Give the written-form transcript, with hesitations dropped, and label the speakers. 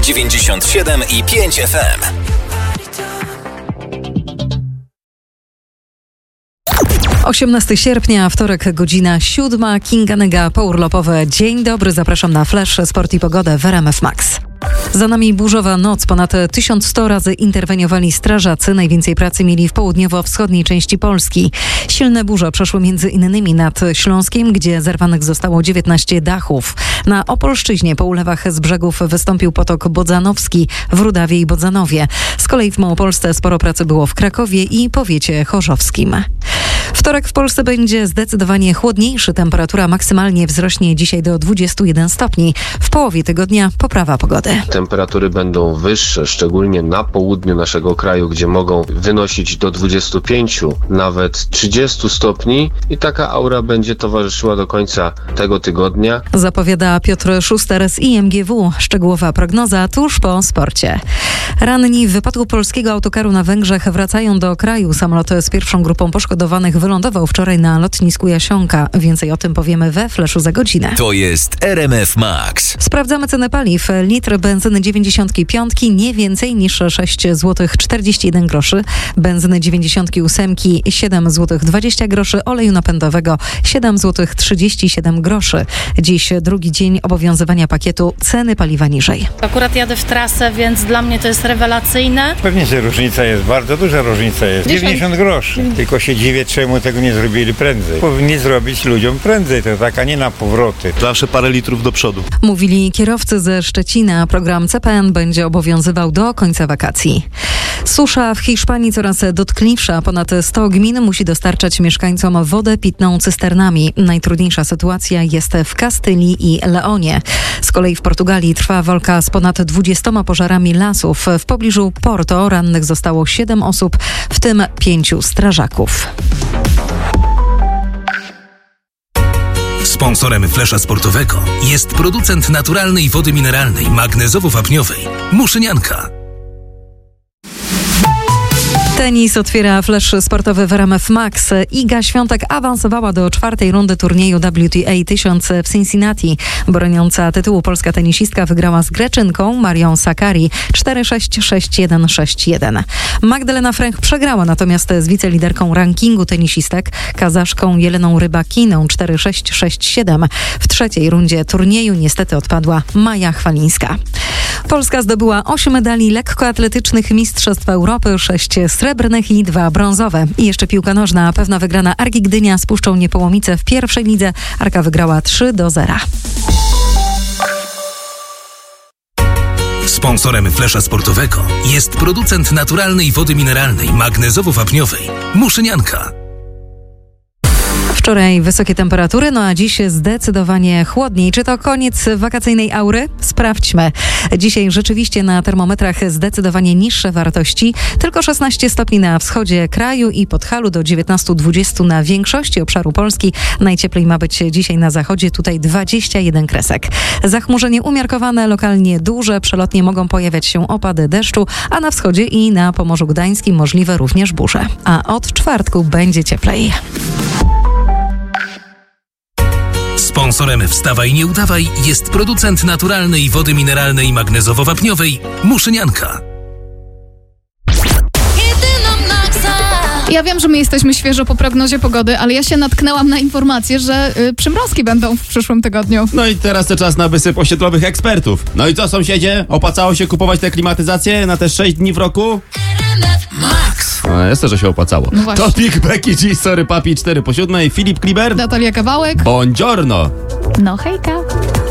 Speaker 1: 97,5 FM.
Speaker 2: 18 sierpnia, wtorek, godzina 7. Kinga Nyga, pourlopowe. Dzień dobry, zapraszam na Flash, Sport i Pogodę w RMF Max. Za nami burzowa noc. Ponad 1100 razy interweniowali strażacy. Najwięcej pracy mieli w południowo-wschodniej części Polski. Silne burze przeszły między innymi nad Śląskiem, gdzie zerwanych zostało 19 dachów. Na Opolszczyźnie po ulewach z brzegów wystąpił potok bodzanowski w Rudawie i Bodzanowie. Z kolei w Małopolsce sporo pracy było w Krakowie i powiecie chorzowskim. Wtorek w Polsce będzie zdecydowanie chłodniejszy. Temperatura maksymalnie wzrośnie dzisiaj do 21 stopni. W połowie tygodnia poprawa pogody.
Speaker 3: Temperatury będą wyższe, szczególnie na południu naszego kraju, gdzie mogą wynosić do 25, nawet 30 stopni i taka aura będzie towarzyszyła do końca tego tygodnia.
Speaker 2: Zapowiada Piotr Szuster z IMGW. Szczegółowa prognoza tuż po sporcie. Ranni w wypadku polskiego autokaru na Węgrzech wracają do kraju. Samolot z pierwszą grupą poszkodowanych wylądował wczoraj na lotnisku Jasionka. Więcej o tym powiemy we Flashu za godzinę.
Speaker 1: To jest RMF Max.
Speaker 2: Sprawdzamy ceny paliw. Litr benzyny 95 nie więcej niż 6 zł 41 groszy. Benzyny 98 7 zł 20 groszy. Oleju napędowego 7 zł 37 groszy. Dziś drugi dzień obowiązywania pakietu ceny paliwa niżej.
Speaker 4: Akurat jadę w trasę, więc dla mnie to jest rewelacyjne.
Speaker 5: Pewnie, że różnica jest, bardzo duża różnica jest. 90 groszy. Tylko się dziwię, czemu tego nie zrobili prędzej. Powinni zrobić ludziom prędzej, to tak, a nie na powroty.
Speaker 6: Zawsze parę litrów do przodu.
Speaker 2: Mówili kierowcy ze Szczecina. Program CPN będzie obowiązywał do końca wakacji. Susza w Hiszpanii coraz dotkliwsza. Ponad 100 gmin musi dostarczać mieszkańcom wodę pitną cysternami. Najtrudniejsza sytuacja jest w Kastylii i Leonie. Z kolei w Portugalii trwa walka z ponad 20 pożarami lasów. W pobliżu Porto rannych zostało 7 osób, w tym 5 strażaków.
Speaker 1: Sponsorem Flasha Sportowego jest producent naturalnej wody mineralnej magnezowo-wapniowej Muszynianka.
Speaker 2: Tenis otwiera Flash sportowy w RMF Max. Iga Świątek awansowała do 4. rundy turnieju WTA 1000 w Cincinnati. Broniąca tytułu polska tenisistka wygrała z Greczynką Marią Sakkari 4-6, 6-1, 6-1. Magdalena Fręch przegrała natomiast z wiceliderką rankingu tenisistek Kazaszką Jeleną Rybakiną 4-6, 6-7. W 3. rundzie turnieju niestety odpadła Maja Chwalińska. Polska zdobyła 8 medali lekkoatletycznych Mistrzostw Europy, 6 srebrnych i 2 brązowe. I jeszcze piłka nożna. Pewna wygrana Arki Gdynia z Puszczą Niepołomice w pierwszej lidze. Arka wygrała 3-0.
Speaker 1: Sponsorem Flasha Sportowego jest producent naturalnej wody mineralnej magnezowo-wapniowej Muszynianka.
Speaker 2: Wczoraj wysokie temperatury, no a dziś zdecydowanie chłodniej. Czy to koniec wakacyjnej aury? Sprawdźmy. Dzisiaj rzeczywiście na termometrach zdecydowanie niższe wartości. Tylko 16 stopni na wschodzie kraju i Podhalu do 19-20 na większości obszaru Polski. Najcieplej ma być dzisiaj na zachodzie, tutaj 21 kresek. Zachmurzenie umiarkowane, lokalnie duże. Przelotnie mogą pojawiać się opady deszczu, a na wschodzie i na Pomorzu Gdańskim możliwe również burze. A od czwartku będzie cieplej.
Speaker 1: Sponsorem Wstawaj Nie Udawaj jest producent naturalnej wody mineralnej magnezowo-wapniowej Muszynianka.
Speaker 7: Ja wiem, że my jesteśmy świeżo po prognozie pogody, ale ja się natknęłam na informację, że przymrozki będą w przyszłym tygodniu.
Speaker 6: No i teraz to czas na wysyp osiedlowych ekspertów. No i co, sąsiedzie? Opłacało się kupować te klimatyzacje na te 6 dni w roku?
Speaker 1: Max.
Speaker 6: No, jest to, że się opłacało.
Speaker 7: No właśnie.
Speaker 6: To Big Becky G, Sorry Papi 4 po 7, Filip Kliber.
Speaker 7: Natalia Kawałek.
Speaker 6: Buongiorno.
Speaker 7: No hejka.